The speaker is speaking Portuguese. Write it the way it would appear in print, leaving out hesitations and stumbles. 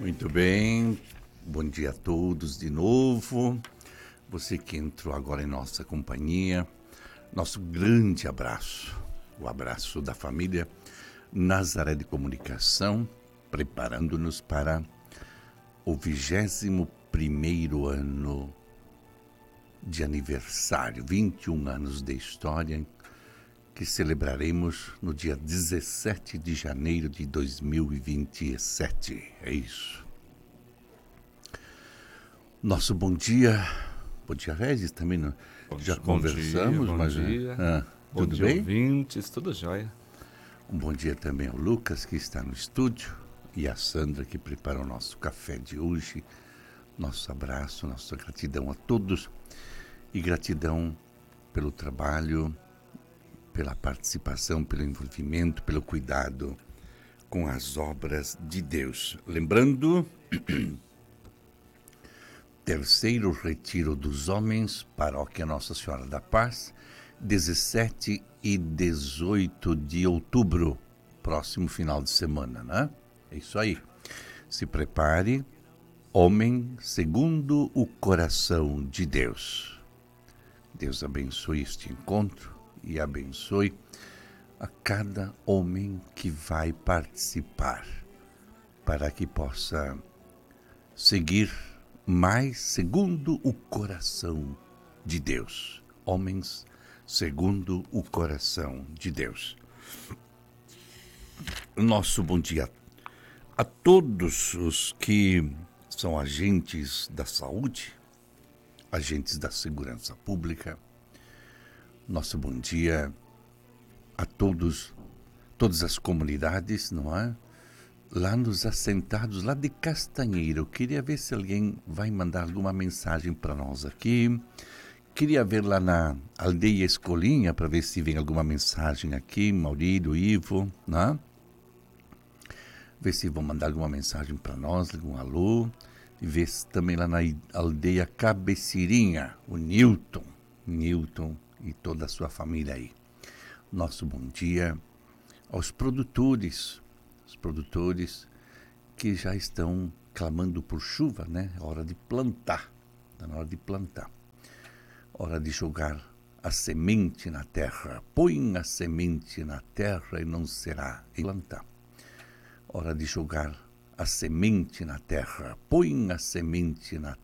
Muito bem, bom dia a todos de novo. Você que entrou agora em nossa companhia, nosso grande abraço, o abraço da família Nazaré de Comunicação, preparando-nos para o 21º ano de aniversário, 21 anos de história, que celebraremos no dia 17 de janeiro de 2027. É isso. Nosso bom dia Regis, também não, já conversamos, bom mas dia. Bom tudo dia, bem? ouvintes, tudo jóia. Um bom dia também ao Lucas, que está no estúdio, e a Sandra, que prepara o nosso café de hoje. Nosso abraço, nossa gratidão a todos, e gratidão pelo trabalho, pela participação, pelo envolvimento, pelo cuidado com as obras de Deus. Lembrando, terceiro retiro dos homens, Paróquia Nossa Senhora da Paz, 17 e 18 de outubro, próximo final de semana, né? É isso aí. Se prepare, homem segundo o coração de Deus. Deus abençoe este encontro e abençoe a cada homem que vai participar, para que possa seguir mais segundo o coração de Deus. Homens segundo o coração de Deus. Nosso bom dia a todos os que são agentes da saúde, agentes da segurança pública. Nosso bom dia a todas as comunidades, não é? Lá nos assentados, lá de Castanheira. Eu queria ver se alguém vai mandar alguma mensagem para nós aqui. Queria ver lá na aldeia Escolinha, para ver se vem alguma mensagem aqui. Maurílio, Ivo, né? Ver se vão mandar alguma mensagem para nós, algum alô. E ver se também lá na aldeia Cabecirinha, o Newton e toda a sua família aí. Nosso bom dia aos produtores, os produtores que já estão clamando por chuva, né? Hora de plantar, está na hora de plantar. Hora de jogar a semente na terra. Põe a semente na terra e não será em plantar. Hora de jogar a semente na terra. Põe a semente na